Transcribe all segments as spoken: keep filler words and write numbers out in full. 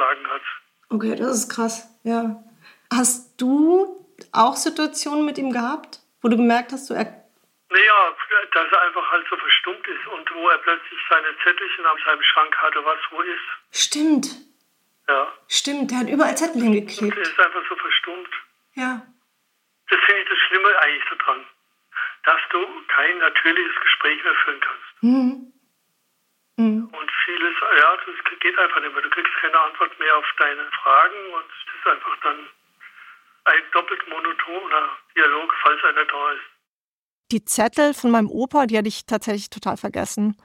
sagen hat. Okay, das ist krass, ja. Hast du auch Situationen mit ihm gehabt, wo du gemerkt hast, du... Er- naja, dass er einfach halt so verstummt ist und wo er plötzlich seine Zettelchen auf seinem Schrank hatte, was wo ist. Stimmt. Ja. Stimmt, der hat überall Zettel hingeklebt. Und er ist einfach so verstummt. Ja. Das finde ich das Schlimme eigentlich daran, dass du kein natürliches Gespräch mehr führen kannst. Mhm. Mhm. Und vieles, ja, das geht einfach nicht mehr. Du kriegst keine Antwort mehr auf deine Fragen und es ist einfach dann ein doppelt monotoner Dialog, falls einer da ist. Die Zettel von meinem Opa, die hatte ich tatsächlich total vergessen.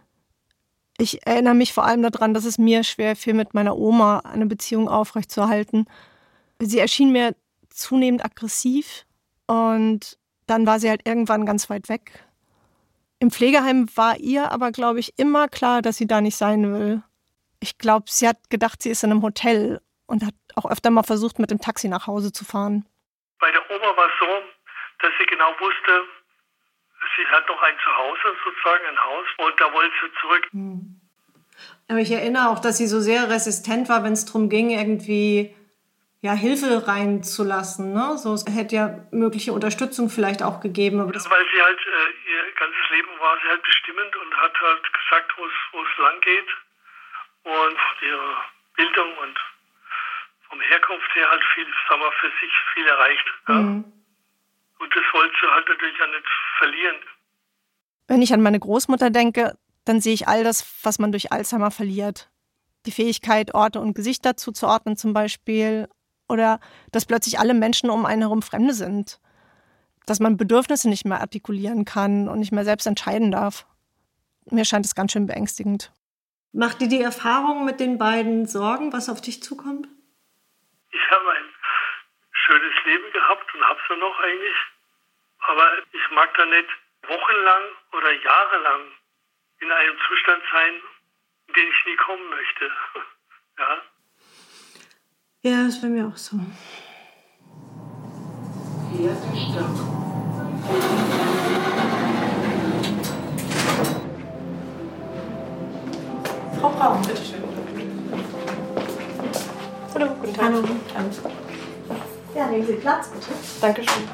Ich erinnere mich vor allem daran, dass es mir schwer fiel, mit meiner Oma eine Beziehung aufrechtzuerhalten. Sie erschien mir zunehmend aggressiv und dann war sie halt irgendwann ganz weit weg. Im Pflegeheim war ihr aber, glaube ich, immer klar, dass sie da nicht sein will. Ich glaube, sie hat gedacht, sie ist in einem Hotel und hat auch öfter mal versucht, mit dem Taxi nach Hause zu fahren. Bei der Oma war es so, dass sie genau wusste, sie hat noch ein Zuhause, sozusagen ein Haus, und da wollte sie zurück. Hm. Aber ich erinnere auch, dass sie so sehr resistent war, wenn es darum ging, irgendwie ja, Hilfe reinzulassen. Ne? So, es hätte ja mögliche Unterstützung vielleicht auch gegeben. Aber das Weil sie halt, äh, ihr ganzes Leben war sie halt bestimmend und hat halt gesagt, wo es wo es lang geht. Und ihre Bildung und vom Herkunft her halt viel, sagen wir, für sich viel erreicht. Ja? Mhm. Und das wollte sie halt natürlich auch nicht verlieren. Wenn ich an meine Großmutter denke, dann sehe ich all das, was man durch Alzheimer verliert. Die Fähigkeit, Orte und Gesichter zuzuordnen zum Beispiel. Oder dass plötzlich alle Menschen um einen herum Fremde sind. Dass man Bedürfnisse nicht mehr artikulieren kann und nicht mehr selbst entscheiden darf. Mir scheint es ganz schön beängstigend. Macht dir die Erfahrung mit den beiden Sorgen, was auf dich zukommt? Ich habe ein schönes Leben gehabt und habe es noch eigentlich. Aber ich mag da nicht wochenlang oder jahrelang in einem Zustand sein, in den ich nie kommen möchte. Ja. Ja, das wäre mir auch so. Vierte Stock. Frau Braun, bitteschön. Hallo, guten Tag. Hallo. Ja, nehmen Sie Platz, bitte. Dankeschön.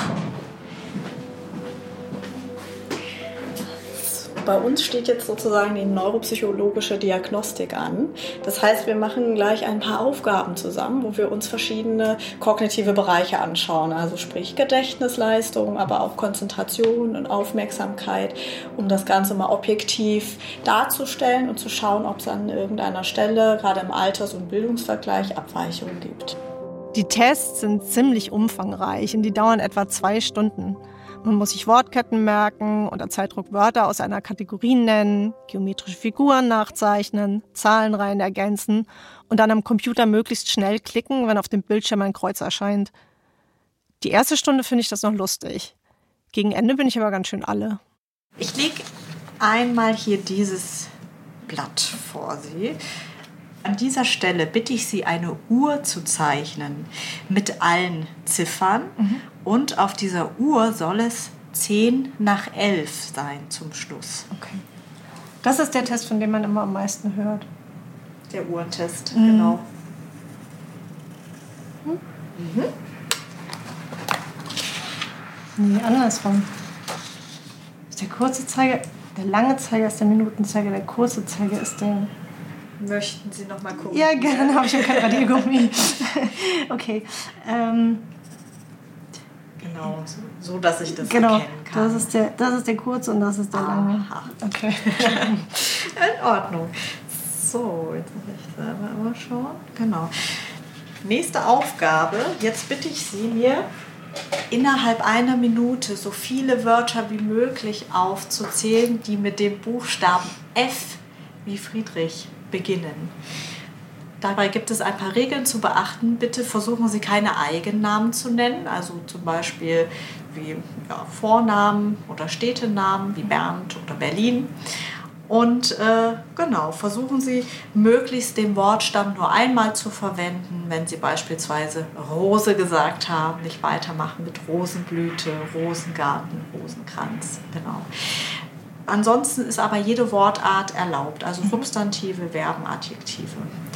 Bei uns steht jetzt sozusagen die neuropsychologische Diagnostik an. Das heißt, wir machen gleich ein paar Aufgaben zusammen, wo wir uns verschiedene kognitive Bereiche anschauen. Also sprich Gedächtnisleistung, aber auch Konzentration und Aufmerksamkeit, um das Ganze mal objektiv darzustellen und zu schauen, ob es an irgendeiner Stelle, gerade im Alters- und Bildungsvergleich, Abweichungen gibt. Die Tests sind ziemlich umfangreich und die dauern etwa zwei Stunden. Man muss sich Wortketten merken, unter Zeitdruck Wörter aus einer Kategorie nennen, geometrische Figuren nachzeichnen, Zahlenreihen ergänzen und dann am Computer möglichst schnell klicken, wenn auf dem Bildschirm ein Kreuz erscheint. Die erste Stunde finde ich das noch lustig. Gegen Ende bin ich aber ganz schön alle. Ich lege einmal hier dieses Blatt vor Sie. An dieser Stelle bitte ich Sie, eine Uhr zu zeichnen mit allen Ziffern. Mhm. Und auf dieser Uhr soll es zehn nach elf sein zum Schluss. Okay. Das ist der Test, von dem man immer am meisten hört. Der Uhrentest, mhm. genau. Mhm. Mhm. Nee, andersrum. Ist der kurze Zeiger, der lange Zeiger ist der Minutenzeiger, der kurze Zeiger ist der... Möchten Sie noch mal gucken? Ja, gerne, habe ich ja kein Radiergummi. Okay. Ähm, genau, so, so, dass ich das genau, erkennen kann. Das ist, der, das ist der kurze und das ist der lange. Aha. Okay. In Ordnung. So, jetzt muss ich selber mal schauen. Genau. Nächste Aufgabe. Jetzt bitte ich Sie, mir innerhalb einer Minute so viele Wörter wie möglich aufzuzählen, die mit dem Buchstaben F wie Friedrich beginnen. Dabei gibt es ein paar Regeln zu beachten. Bitte versuchen Sie keine Eigennamen zu nennen, also zum Beispiel wie ja, Vornamen oder Städtenamen wie Bernd oder Berlin. Und äh, genau, versuchen Sie möglichst den Wortstamm nur einmal zu verwenden, wenn Sie beispielsweise Rose gesagt haben, nicht weitermachen mit Rosenblüte, Rosengarten, Rosenkranz. Genau. Ansonsten ist aber jede Wortart erlaubt, also Substantive, Verben, Adjektive.